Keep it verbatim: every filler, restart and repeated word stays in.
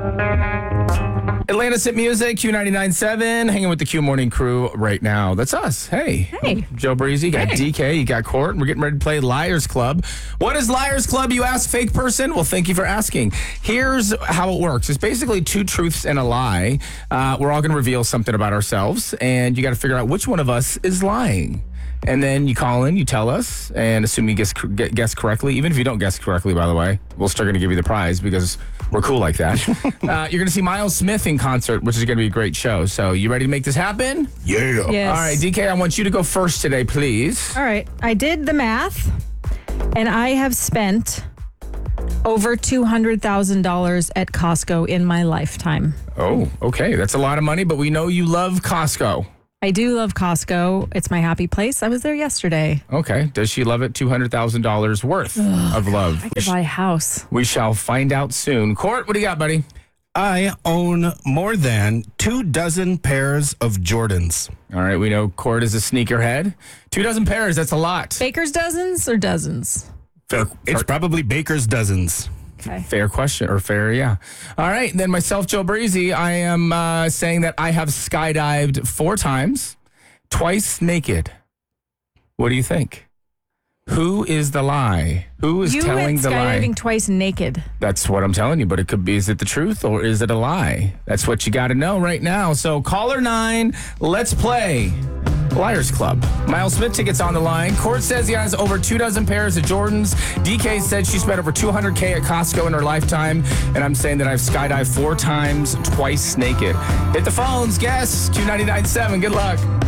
Atlantis Hit Music, Q ninety-nine point seven, hanging with the Q Morning Crew right now. That's us. Hey. Hey. Joe Breezy, you got Hey. D K, you got Court, and we're getting ready to play Liars Club. What is Liars Club, you ask, fake person? Well, thank you for asking. Here's how it works. It's basically two truths and a lie. Uh, we're all going to reveal something about ourselves, and you got to figure out which one of us is lying. And then you call in, you tell us, and assume you guess, guess correctly. Even if you don't guess correctly, by the way, we'll still going to give you the prize because we're cool like that. uh, you're going to see Miles Smith in concert, which is going to be a great show. So you ready to make this happen? Yeah. Yes. All right, D K, I want you to go first today, please. All right. I did the math, and I have spent over two hundred thousand dollars at Costco in my lifetime. Oh, okay. That's a lot of money, but we know you love Costco. I do love Costco. It's my happy place. I was there yesterday. Okay. Does she love it? two hundred thousand dollars worth of love. I could buy a house. We shall find out soon. Court, what do you got, buddy? I own more than two dozen pairs of Jordans. All right. We know Court is a sneakerhead. Two dozen pairs. That's a lot. Baker's dozens or dozens? Fair, It's probably Baker's dozens. Okay. fair question, or fair, yeah. All right. Then myself, Joe Breezy, I am uh, saying that I have skydived four times, twice naked. What do you think? Who is the lie? Who is You telling went the lie? skydiving twice naked. That's what I'm telling you, but it could be, is it the truth or is it a lie? That's what you got to know right now. So caller nine, let's play Liars Club. Miles Smith tickets on the line. Court says he has over two dozen pairs of Jordans. D K said she spent over two hundred K at Costco in her lifetime. And I'm saying that I've skydived four times, twice naked. Hit the phones, guess. Q ninety-nine point seven. Good luck.